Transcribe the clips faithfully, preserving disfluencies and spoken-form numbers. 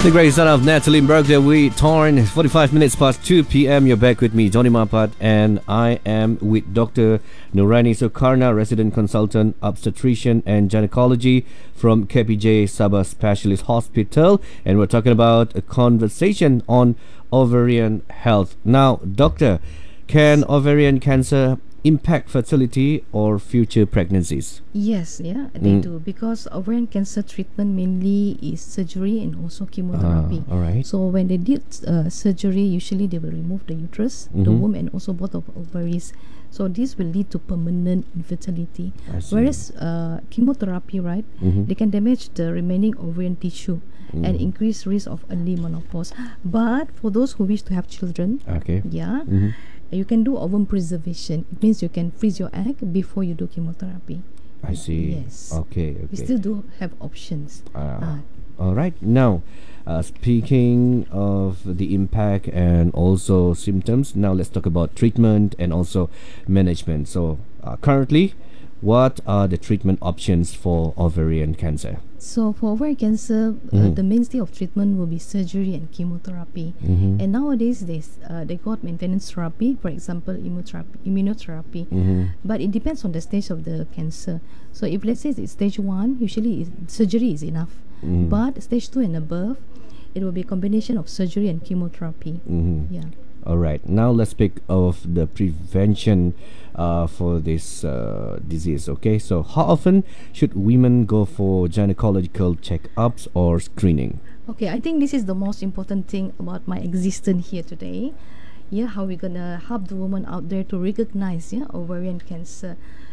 The great son of Natalie Berger, we torn forty-five minutes past two p.m. You're back with me, Johnny Mapat, and I am with Doctor Nurani Soekarna, resident consultant, obstetrician and gynecology from K P J Sabah Specialist Hospital, and we're talking about a conversation on ovarian health. Now, doctor, can ovarian cancer impact fertility or future pregnancies? Yes, yeah, they Mm. do, because ovarian cancer treatment mainly is surgery and also chemotherapy. Ah, all right. So when they did uh, surgery, usually they will remove the uterus, the Mhm. womb, and also both of ovaries. So this will lead to permanent infertility. I see. Whereas uh, chemotherapy, right, Mhm. they can damage the remaining ovarian tissue and Mhm. increase risk of early menopause. But for those who wish to have children, Okay. yeah, Mhm. you can do ovum preservation. It means you can freeze your egg before you do chemotherapy. I see. Yes. Okay. We Okay. still do have options. Ah, Ah. all right. Now, uh, speaking of the impact and also symptoms, now let's talk about treatment and also management. So, uh, currently, what are the treatment options for ovarian cancer? So for ovarian cancer, uh, Mhm. the mainstay of treatment will be surgery and chemotherapy. Mhm. And nowadays, they uh, they got maintenance therapy, for example, immunotherapy. immunotherapy. Mhm. But it depends on the stage of the cancer. So if let's say it's stage one, usually is, surgery is enough. Mhm. But stage two and above, it will be a combination of surgery and chemotherapy. Mhm. Yeah. All right. Now let's speak of the prevention uh, for this uh, disease. Okay. So, how often should women go for gynecological checkups or screening? Okay, I think this is the most important thing about my existence here today. Yeah, how we're gonna help the woman out there to recognize, yeah, ovarian cancer.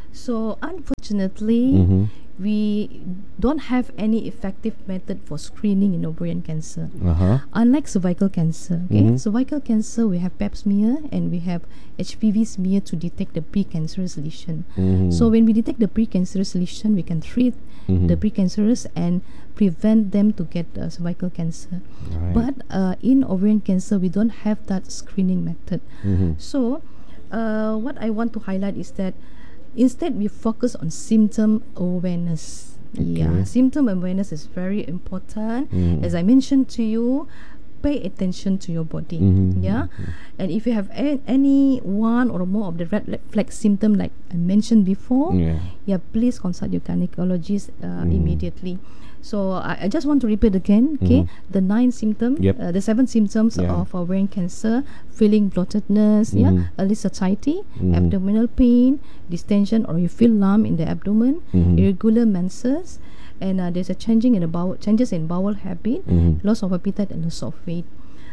So unfortunately, Mhm. we don't have any effective method for screening in ovarian cancer. Uh huh. Unlike cervical cancer, okay, Mhm. cervical cancer we have Pap smear and we have H P V smear to detect the precancerous lesion. Mhm. So when we detect the precancerous lesion, we can treat Mhm. the precancerous and prevent them to get uh, cervical cancer. Right. But uh, in ovarian cancer, we don't have that screening method. Mhm. So, uh, what I want to highlight is that instead we focus on symptom awareness. Yeah, Okay. symptom awareness is very important. Mhm. As I mentioned to you, pay attention to your body. Mhm. Yeah, and if you have a- any one or more of the red le- flag symptom, like I mentioned before, Yeah. yeah, please consult your gynecologist uh, Mm. immediately. So I, I just want to repeat again, okay, Mhm. the nine symptoms, Yep. uh, the seven symptoms Yeah. of ovarian cancer: feeling bloatedness, yeah, Mhm. early satiety, Mhm. abdominal pain, distension, or you feel lump in the abdomen, Mhm. irregular menses, and uh, there's a changing in the bowel, changes in bowel habit, Mhm. loss of appetite, and loss of weight.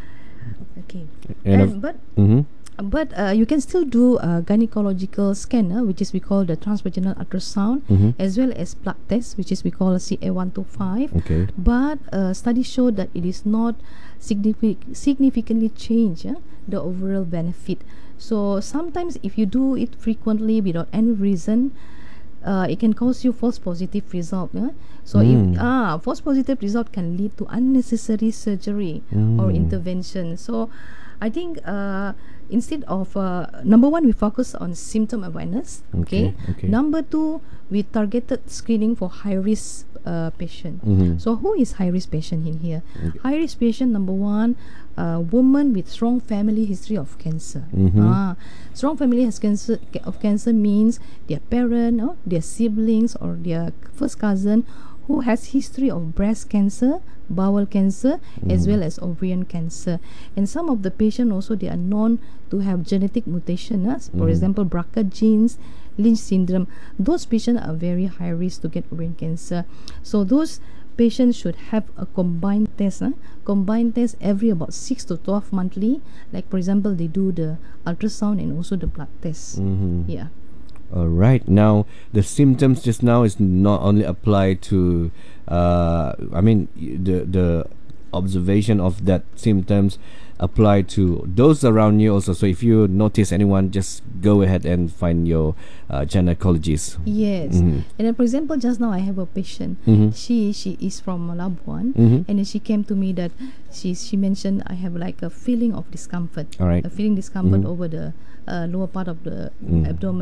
Okay, And and, of- but Mhm. but uh, you can still do a gynecological scan, uh, which is we call the transvaginal ultrasound, Mhm. as well as blood test, which is we call a C A one twenty-five. Okay. But uh, studies show that it is not signific- significantly change uh, the overall benefit. So sometimes if you do it frequently without any reason, uh, it can cause you false positive result. Uh? So Mm. if ah false positive result can lead to unnecessary surgery or Mm. intervention. So I think uh, instead of uh, number one, we focus on symptom awareness. Okay. Okay, okay. Number two, we targeted screening for high risk uh, patient. Mhm. So who is high risk patient in here? Okay. High risk patient number one, uh, woman with strong family history of cancer. Mhm. Ah, strong family has cancer of cancer means their parent, or their siblings, or their first cousin who has history of breast cancer, bowel cancer, as well as ovarian cancer. And some of the patient also, they are known to have genetic mutation, uh, for Mm. example B R C A genes, Lynch syndrome. Those patients are very high risk to get ovarian cancer. So those patients should have a combined test, uh, combined test every about six to twelve monthly. Like for example, they do the ultrasound and also the blood test. Mhm. Yeah. All right. Now, the symptoms just now is not only applied to, uh, I mean, y- the the observation of that symptoms apply to those around you also. So if you notice anyone, just go ahead and find your uh, gynecologist. Yes. Mhm. And then for example, just now I have a patient. Mhm. She she is from Labuan, Mhm. and then she came to me that she she mentioned I have like a feeling of discomfort. All right. A feeling discomfort Mhm. over the uh, lower part of the Mm. abdomen.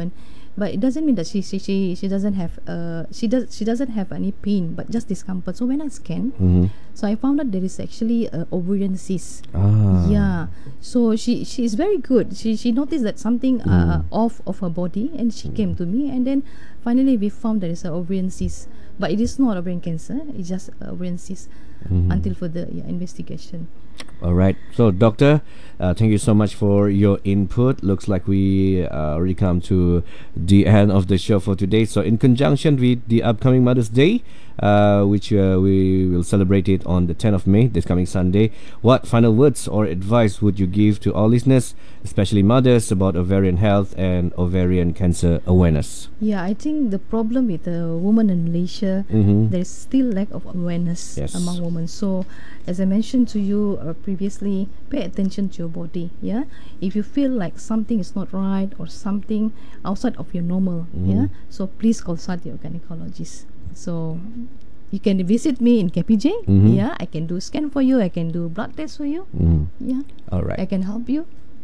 but it doesn't mean that she she she, she doesn't have uh she does she doesn't have any pain, but just discomfort. So when I scan, Mm-hmm. so I found out there is actually a ovarian cyst. Ah. Yeah, so she she is very good. She she noticed that something uh, Mm. off of her body, and she came to me, and then finally we found there is a ovarian cyst, but it is not ovarian cancer. It's just a ovarian cyst Mhm. until further yeah, investigation. All right. So, doctor, uh, thank you so much for your input. Looks like we uh, already come to the end of the show for today. So, in conjunction with the upcoming Mother's Day, uh, which uh, we will celebrate it on the tenth of May, this coming Sunday, what final words or advice would you give to all listeners, especially mothers, about ovarian health and ovarian cancer awareness? Yeah, I think the problem with the women in Malaysia, Mm-hmm. there is still lack of awareness Yes. among women. So, as I mentioned to you uh, previously, pay attention to your body. Yeah, if you feel like something is not right or something outside of your normal, yeah, Mhm. so please consult your gynecologist. So, you can visit me in K P J. Mhm. Yeah, I can do scan for you. I can do blood test for you. Mm. Yeah, All right. I can help you.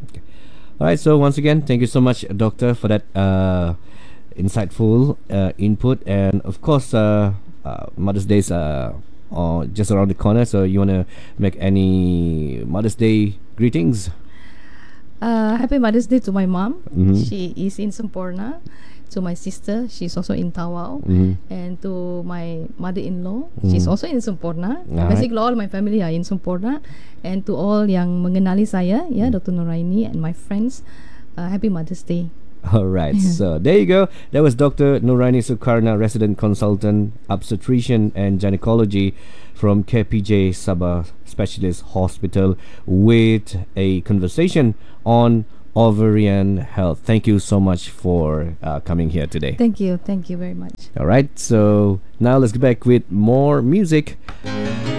All right. So once again, thank you so much, doctor, for that uh, insightful uh, input, and of course, uh, uh, Mother's Day is uh, uh, just around the corner. So you wanna make any Mother's Day greetings? Uh, happy Mother's Day to my mom. Mhm. She is in Semporna. To my sister, she's also in Tawau. Mhm. And to my mother-in-law, she's Mhm. also in Semporna. Alright. Basically, all my family are in Semporna. And to all yang mengenali saya, ya, Doctor Nuraini and my friends, uh, happy Mother's Day. All right. So there you go. That was Doctor Nuraini Sukarna, resident consultant, obstetrician and gynecology from K P J Sabah Specialist Hospital, with a conversation on ovarian health. Thank you so much for uh, coming here today. Thank you. Thank you very much. All right. So now let's get back with more music.